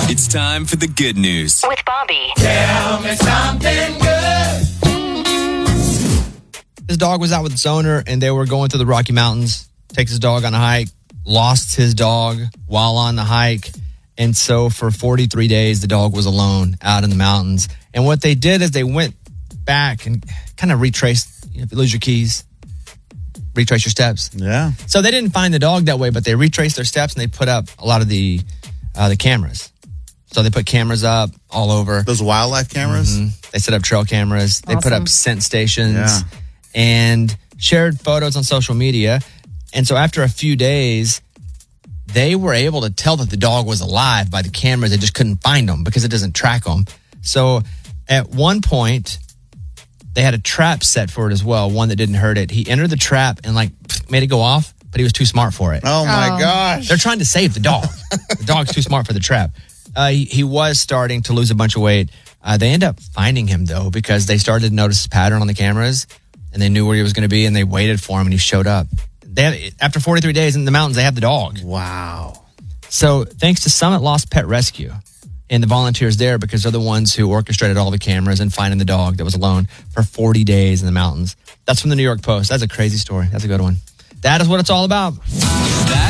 It's time for the good news with Bobby. Tell me something good. His dog was out with its owner, and they were going through the Rocky Mountains. Takes his dog on a hike, lost his dog while on the hike. And so for 43 days, the dog was alone out in the mountains. And what they did is they went back and kind of retraced. If you lose your keys, retrace your steps. Yeah. So they didn't find the dog that way, but they retraced their steps and they put up a lot of the cameras. So they put cameras up all over. Those wildlife cameras? Mm-hmm. They set up trail cameras. They put up scent stations and shared photos on social media. And so after a few days, they were able to tell that the dog was alive by the cameras. They just couldn't find him because it doesn't track them. So at one point, they had a trap set for it as well, one that didn't hurt it. He entered the trap and made it go off, but he was too smart for it. Oh my gosh. They're trying to save the dog. The dog's too smart for the trap. He was starting to lose a bunch of weight. They ended up finding him, though, because they started to notice a pattern on the cameras, and they knew where he was going to be, and they waited for him, and he showed up. After 43 days in the mountains, they had the dog. Wow. So thanks to Summit Lost Pet Rescue and the volunteers there, because they're the ones who orchestrated all the cameras and finding the dog that was alone for 40 days in the mountains. That's from the New York Post. That's a crazy story. That's a good one. That is what it's all about.